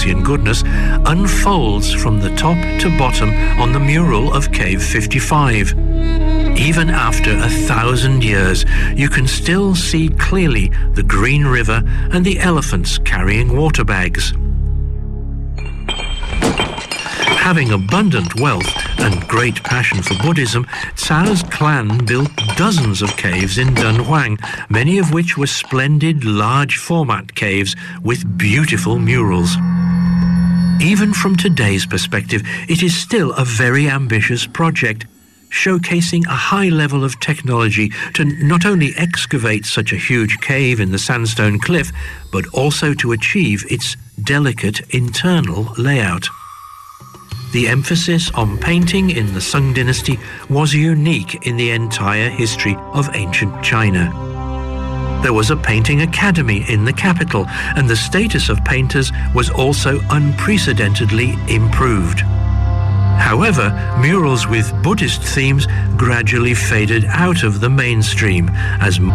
mercy and goodness unfolds from the top to bottom on the mural of Cave 55. Even after 1,000 years, you can still see clearly the Green River and the elephants carrying water bags. Having abundant wealth and great passion for Buddhism, Cao's clan built dozens of caves in Dunhuang, many of which were splendid large-format caves with beautiful murals. Even from today's perspective, it is still a very ambitious project, showcasing a high level of technology to not only excavate such a huge cave in the sandstone cliff, but also to achieve its delicate internal layout. The emphasis on painting in the Sung dynasty was unique in the entire history of ancient China. There was a painting academy in the capital, and the status of painters was also unprecedentedly improved. However, murals with Buddhist themes gradually faded out of the mainstream, as more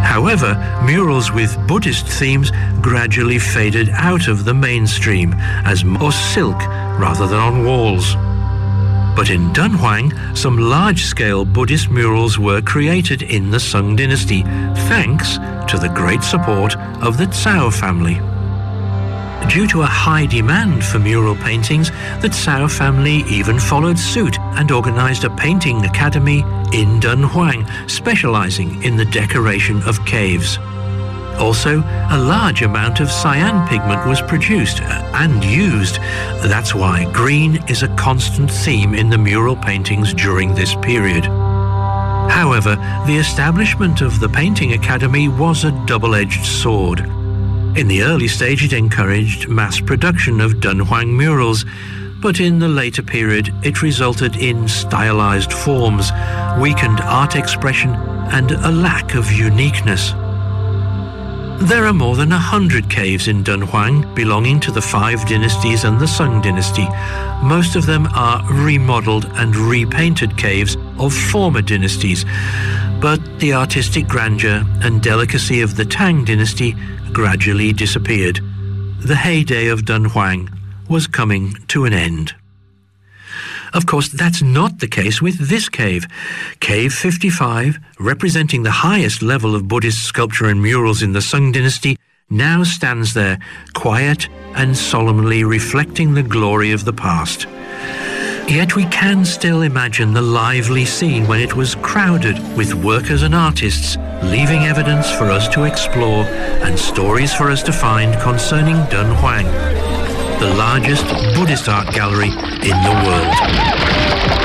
silk rather than on walls. But in Dunhuang, some large-scale Buddhist murals were created in the Sung dynasty, thanks to the great support of the Cao family. Due to a high demand for mural paintings, the Cao family even followed suit and organized a painting academy in Dunhuang, specializing in the decoration of caves. Also, a large amount of cyan pigment was produced and used. That's why green is a constant theme in the mural paintings during this period. However, the establishment of the Painting Academy was a double-edged sword. In the early stage, it encouraged mass production of Dunhuang murals, but in the later period, it resulted in stylized forms, weakened art expression, and a lack of uniqueness. There are more than 100 caves in Dunhuang belonging to the 5 dynasties and the Sung dynasty. Most of them are remodeled and repainted caves of former dynasties, but the artistic grandeur and delicacy of the Tang dynasty gradually disappeared. The heyday of Dunhuang was coming to an end. Of course, that's not the case with this cave. Cave 55, representing the highest level of Buddhist sculpture and murals in the Sung dynasty, now stands there, quiet and solemnly reflecting the glory of the past. Yet we can still imagine the lively scene when it was crowded with workers and artists, leaving evidence for us to explore and stories for us to find concerning Dunhuang, the largest Buddhist art gallery in the world.